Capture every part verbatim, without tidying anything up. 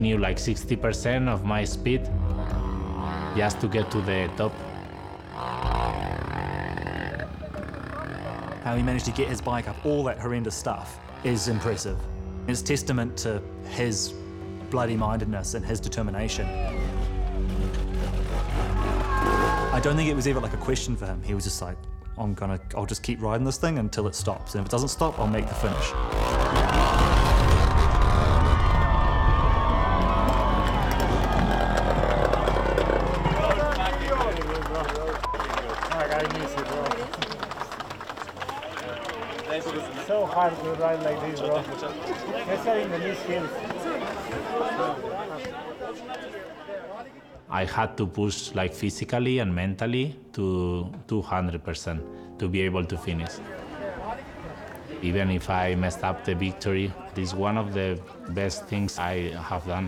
Knew like sixty percent of my speed just to get to the top. How he managed to get his bike up all that horrendous stuff is impressive. It's testament to his bloody-mindedness and his determination. I don't think it was ever like a question for him. He was just like, I'm gonna, I'll just keep riding this thing until it stops. And if it doesn't stop, I'll make the finish. It's so hard to ride like this, bro. Especially in the new skills. I had to push like physically and mentally to two hundred percent to be able to finish. Even if I messed up the victory, this is one of the best things I have done.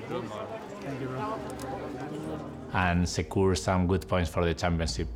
And secure some good points for the championship.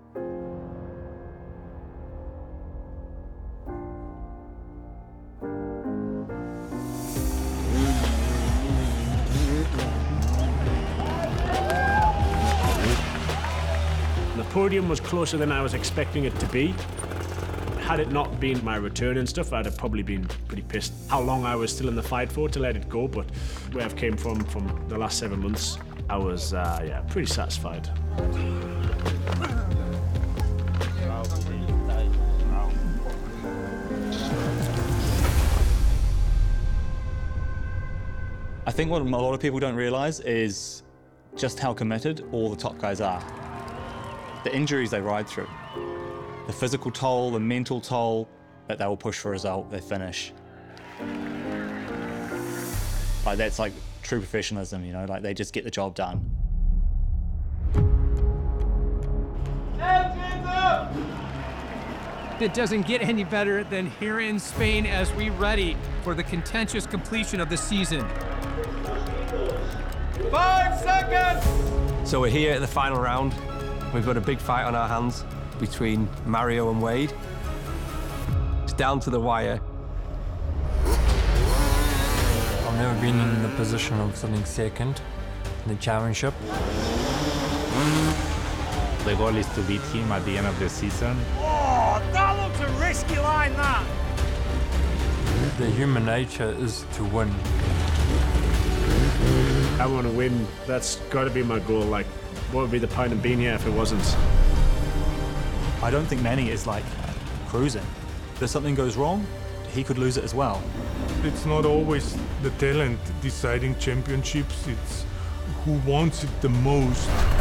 The podium was closer than I was expecting it to be. Had it not been my return and stuff, I'd have probably been pretty pissed how long I was still in the fight for to let it go, but where I've came from from the last seven months, I was, uh, yeah, pretty satisfied. I think what a lot of people don't realise is just how committed all the top guys are. The injuries they ride through, the physical toll, the mental toll, that they will push for a result, they finish. Like, that's like true professionalism, you know, like they just get the job done. It doesn't get any better than here in Spain as we ready for the contentious completion of the season. Five seconds! So we're here at the final round. We've got a big fight on our hands between Mario and Wade. It's down to the wire. I've never been in the position of sitting second in the championship. The goal is to beat him at the end of the season. Oh, that looks a risky line, that. The human nature is to win. I want to win. That's got to be my goal. Like, what would be the point of being here if it wasn't? I don't think Manny is like cruising. If something goes wrong, he could lose it as well. It's not always the talent deciding championships, it's who wants it the most.